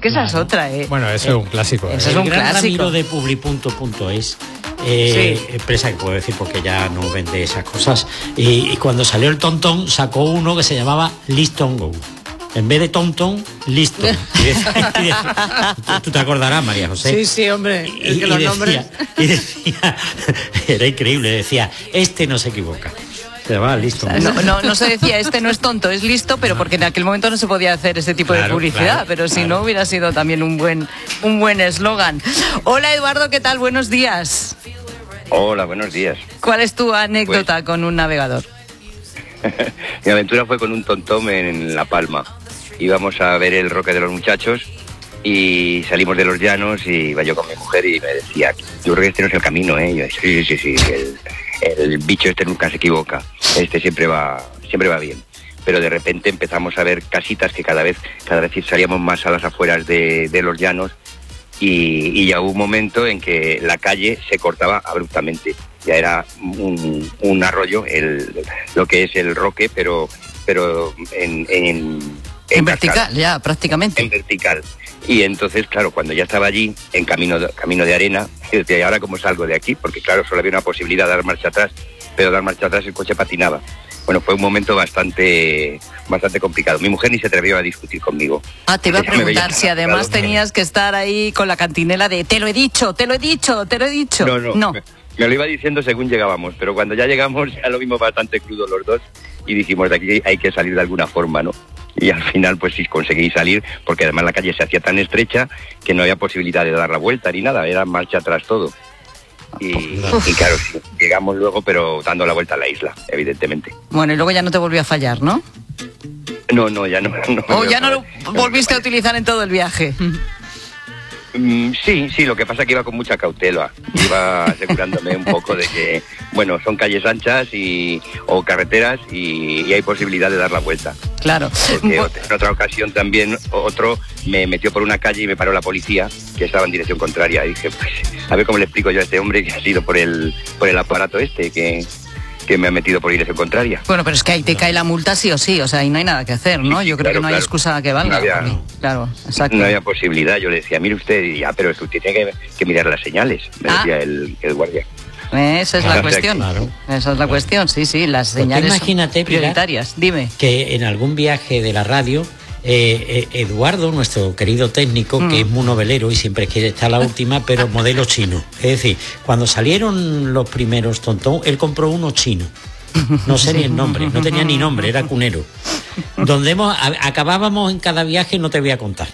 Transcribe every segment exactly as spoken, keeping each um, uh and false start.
que esa claro. es otra, ¿eh? Bueno, eso es un clásico. ¿eh? Eso es El un gran clásico. Ramiro de Publipunto punto es, eh, Sí. empresa que puedo decir porque ya no vende esas cosas, y, y cuando salió el Tontón sacó uno que se llamaba Liston Go. En vez de Tontón, Liston. Y decía, y decía, tú, tú te acordarás, María José. Sí, sí, hombre. Y, Es que y los decía, nombres... y decía, era increíble, decía, este no se equivoca. Se llamaba Liston. No, no, no se decía, este no es tonto, es listo, pero porque en aquel momento no se podía hacer ese tipo Claro, de publicidad, claro, pero si claro. no hubiera sido también un buen un buen eslogan. Hola Eduardo, ¿qué tal? Buenos días. Hola, buenos días. ¿Cuál es tu anécdota Pues- con un navegador? Mi aventura fue con un tontón en La Palma. Íbamos a ver el Roque de los Muchachos y salimos de los llanos y iba yo con mi mujer y me decía, yo creo que este no es el camino, ¿eh? Y yo, sí, sí, sí, sí, el, el bicho este nunca se equivoca, este siempre va, siempre va bien. Pero de repente empezamos a ver casitas que cada vez, cada vez salíamos más a las afueras de, de los llanos y, y ya hubo un momento en que la calle se cortaba abruptamente. Ya era un, un arroyo, el, lo que es el Roque, pero, pero en, en, En cascada. vertical, ya, prácticamente. En vertical. Y entonces, claro, cuando ya estaba allí, en camino de, camino de arena, yo decía, ¿y ahora cómo salgo de aquí? Porque claro, solo había una posibilidad de dar marcha atrás, pero dar marcha atrás el coche patinaba. Bueno, fue un momento bastante bastante complicado. Mi mujer ni se atrevió a discutir conmigo. Ah, te iba a Ella me veía preguntar si además enamorado. tenías que estar ahí con la cantinela de te lo he dicho, te lo he dicho, te lo he dicho. No, no, no. Me, me lo iba diciendo según llegábamos, pero cuando ya llegamos ya lo vimos bastante crudo los dos y dijimos, de aquí hay que salir de alguna forma, ¿no? Y al final pues sí conseguí salir, porque además la calle se hacía tan estrecha que no había posibilidad de dar la vuelta ni nada, era marcha atrás todo. Y, y claro, sí, llegamos luego, pero dando la vuelta a la isla, evidentemente. Bueno, y luego ya no te volvió a fallar, ¿no? No, no, ya no. no O ya no lo volviste a utilizar en todo el viaje. Mm, sí, sí, lo que pasa es que iba con mucha cautela. Iba asegurándome un poco de que, bueno, son calles anchas y o carreteras y, y hay posibilidad de dar la vuelta. Claro. Porque en otra ocasión también otro me metió por una calle y me paró la policía, que estaba en dirección contraria. Y dije, pues, a ver cómo le explico yo a este hombre que ha sido por el por el aparato este, que, que me ha metido por dirección contraria. Bueno, pero es que ahí te cae la multa sí o sí, o sea, ahí no hay nada que hacer, ¿no? Sí, sí, Yo creo claro, que no hay claro. excusa que valga. No había- por mí. Claro, exacto. No había posibilidad. Yo le decía, mire usted, y ya, pero usted tiene que, que mirar las señales, me Ah. decía el, el guardia. Esa es la Claro, cuestión. claro. Esa es la cuestión, sí, sí, las Pues tú señales son imagínate, Pilar, prioritarias. Dime. que en algún viaje de la radio, eh, eh, Eduardo, nuestro querido técnico, Mm. que es muy novelero y siempre quiere estar la última, pero modelo chino. Es decir, cuando salieron los primeros Tontón, él compró uno chino. No sé ni el nombre, no tenía ni nombre, era cunero. Donde hemos, a- acabábamos en cada viaje, no te voy a contar.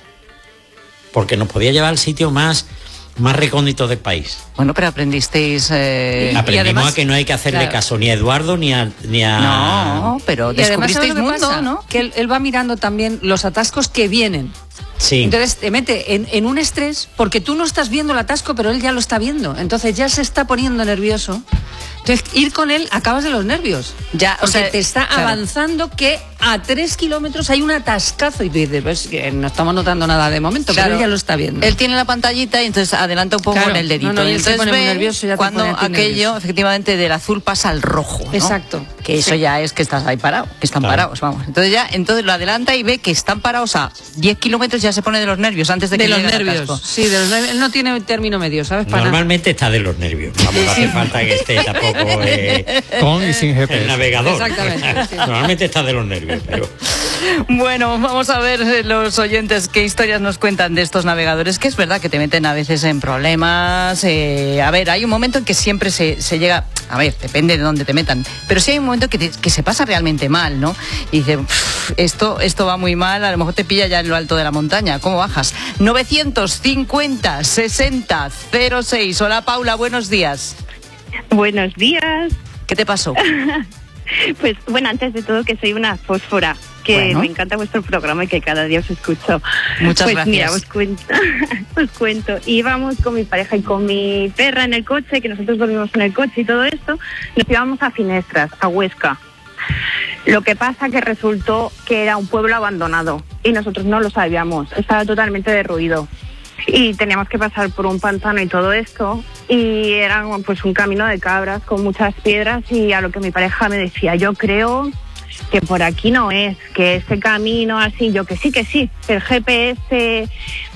Porque nos podía llevar al sitio más, más recóndito del país. Bueno, pero aprendisteis... eh, Aprendimos y además- a que no hay que hacerle claro. caso ni a Eduardo ni a... Ni a No, pero Y además, ¿sabes descubristeis lo que mundo, pasa? ¿no? Que él, él va mirando también los atascos que vienen. Sí. Entonces te mete en, en un estrés porque tú no estás viendo el atasco, pero él ya lo está viendo. Entonces ya se está poniendo nervioso. Entonces ir con él acabas de los nervios. Ya, o Porque sea, te está claro. avanzando que a tres kilómetros hay un atascazo y tú dices, pues que no estamos notando nada de momento, Claro. pero él ya lo está viendo. Él tiene la pantallita y entonces adelanta un poco Claro. con el dedito. No, no, y y él se entonces pone muy ve nervioso, ya te cuando pone a ti aquello, nervioso. efectivamente, del azul pasa al rojo, ¿no? Exacto. Que eso Sí. ya es que estás ahí parado, que están Claro. parados, vamos. Entonces ya, entonces lo adelanta y ve que están parados a diez kilómetros, ya se pone de los nervios antes de que De los llegue el nervios. atasco. Sí, de los nervios. Él no tiene término medio, ¿sabes? Para nada. Normalmente está de los nervios. Vamos, no hace falta que esté tampoco eh, Con y sin G P S. el navegador. Exactamente, sí. Normalmente está de los nervios, pero Bueno, vamos a ver eh, los oyentes qué historias nos cuentan de estos navegadores, que es verdad que te meten a veces en problemas. eh, a ver, hay un momento en que siempre se, se llega, a ver, depende de dónde te metan, pero sí hay un momento que, te- que se pasa realmente mal, ¿no? Y dices, "Uf, esto, esto va muy mal, a lo mejor te pilla ya en lo alto de la montaña, ¿cómo bajas? novecientos cincuenta sesenta cero seis. Hola Paula, buenos días. Buenos días. ¿Qué te pasó? Pues bueno, antes de todo que soy una fósfora, que Bueno. me encanta vuestro programa y que cada día os escucho. Muchas pues gracias. mira, os cuento, os cuento. Íbamos con mi pareja y con mi perra en el coche, que nosotros dormimos en el coche y todo esto, nos íbamos a Finestras, a Huesca. Lo que pasa que resultó que era un pueblo abandonado y nosotros no lo sabíamos, estaba totalmente derruido. Y teníamos que pasar por un pantano y todo esto, y era pues un camino de cabras con muchas piedras, y a lo que mi pareja me decía, yo creo que por aquí no es, que este camino así, yo que sí, que sí, el G P S